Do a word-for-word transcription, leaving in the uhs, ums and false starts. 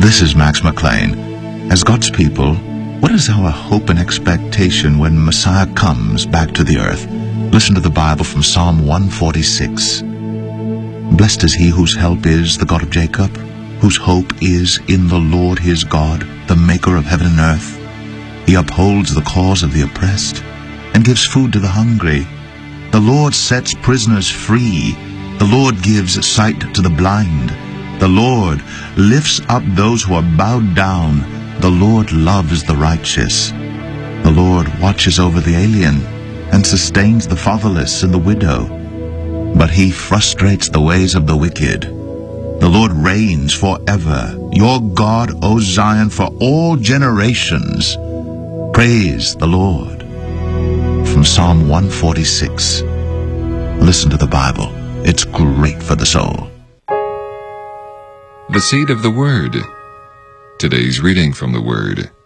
This is Max McLean. As God's people, what is our hope and expectation when Messiah comes back to the earth? Listen to the Bible from Psalm one forty-six. Blessed is he whose help is the God of Jacob, whose hope is in the Lord his God, the maker of heaven and earth. He upholds the cause of the oppressed and gives food to the hungry. The Lord sets prisoners free. The Lord gives sight to the blind. The Lord lifts up those who are bowed down. The Lord loves the righteous. The Lord watches over the alien and sustains the fatherless and the widow. But he frustrates the ways of the wicked. The Lord reigns forever. Your God, O Zion, for all generations. Praise the Lord. From Psalm one forty-six. Listen to the Bible. It's great for the soul. The Seed of the Word. Today's reading from the Word.